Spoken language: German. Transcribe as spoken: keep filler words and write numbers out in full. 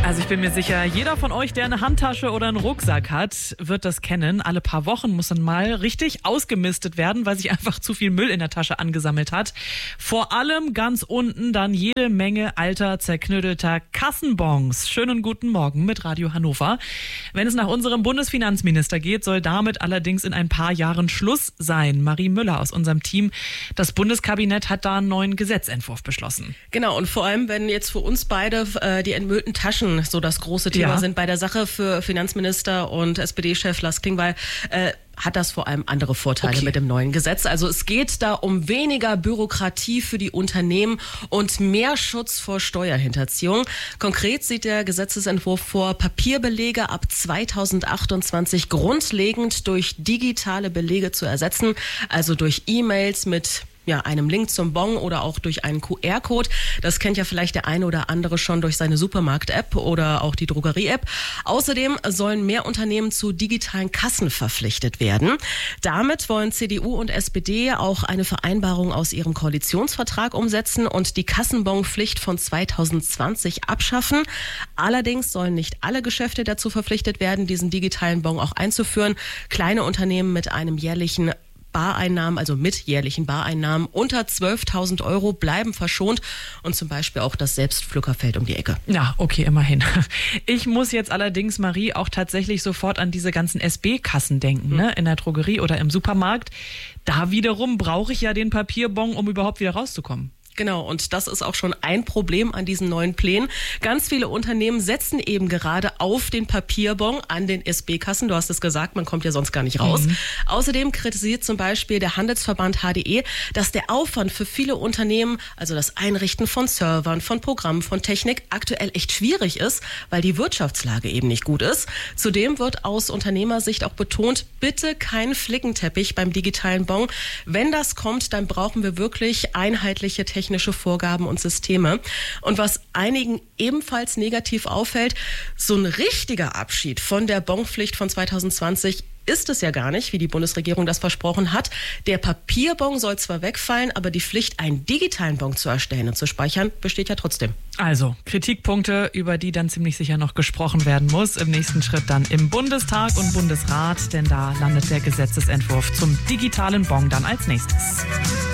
Also ich bin mir sicher, jeder von euch, der eine Handtasche oder einen Rucksack hat, wird das kennen. Alle paar Wochen muss dann mal richtig ausgemistet werden, weil sich einfach zu viel Müll in der Tasche angesammelt hat. Vor allem ganz unten dann jede Menge alter, zerknüttelter Kassenbons. Schönen guten Morgen mit Radio Hannover. Wenn es nach unserem Bundesfinanzminister geht, soll damit allerdings in ein paar Jahren Schluss sein. Marie Müller aus unserem Team. Das Bundeskabinett hat da einen neuen Gesetzentwurf beschlossen. Genau, und vor allem, wenn jetzt für uns beide äh, die entmüllten Taschen so das große Thema Ja. sind bei der Sache, für Finanzminister und S P D-Chef Lars Klingbeil, äh, hat das vor allem andere Vorteile Okay. mit dem neuen Gesetz. Also es geht da um weniger Bürokratie für die Unternehmen und mehr Schutz vor Steuerhinterziehung. Konkret sieht der Gesetzesentwurf vor, Papierbelege ab zweitausendachtundzwanzig grundlegend durch digitale Belege zu ersetzen, also durch E-Mails mit ja, einem Link zum Bon oder auch durch einen Q R-Code. Das kennt ja vielleicht der eine oder andere schon durch seine Supermarkt-App oder auch die Drogerie-App. Außerdem sollen mehr Unternehmen zu digitalen Kassen verpflichtet werden. Damit wollen C D U und S P D auch eine Vereinbarung aus ihrem Koalitionsvertrag umsetzen und die Kassenbon-Pflicht von zweitausendzwanzig abschaffen. Allerdings sollen nicht alle Geschäfte dazu verpflichtet werden, diesen digitalen Bon auch einzuführen. Kleine Unternehmen mit einem jährlichen Bareinnahmen, also mit jährlichen Bareinnahmen unter zwölftausend Euro bleiben verschont und zum Beispiel auch das Selbstpflückerfeld um die Ecke. Ja, okay, immerhin. Ich muss jetzt allerdings, Marie, auch tatsächlich sofort an diese ganzen S B-Kassen denken, ne? In der Drogerie oder im Supermarkt. Da wiederum brauche ich ja den Papierbon, um überhaupt wieder rauszukommen. Genau, und das ist auch schon ein Problem an diesen neuen Plänen. Ganz viele Unternehmen setzen eben gerade auf den Papierbon an den S B-Kassen. Du hast es gesagt, man kommt ja sonst gar nicht raus. Mhm. Außerdem kritisiert zum Beispiel der Handelsverband H D E, dass der Aufwand für viele Unternehmen, also das Einrichten von Servern, von Programmen, von Technik, aktuell echt schwierig ist, weil die Wirtschaftslage eben nicht gut ist. Zudem wird aus Unternehmersicht auch betont, bitte kein Flickenteppich beim digitalen Bon. Wenn das kommt, dann brauchen wir wirklich einheitliche Technik. Technische Vorgaben und Systeme. Und was einigen ebenfalls negativ auffällt, so ein richtiger Abschied von der Bonpflicht von zweitausendzwanzig ist es ja gar nicht, wie die Bundesregierung das versprochen hat. Der Papierbon soll zwar wegfallen, aber die Pflicht, einen digitalen Bon zu erstellen und zu speichern, besteht ja trotzdem. Also Kritikpunkte, über die dann ziemlich sicher noch gesprochen werden muss. Im nächsten Schritt dann im Bundestag und Bundesrat, denn da landet der Gesetzesentwurf zum digitalen Bon dann als nächstes.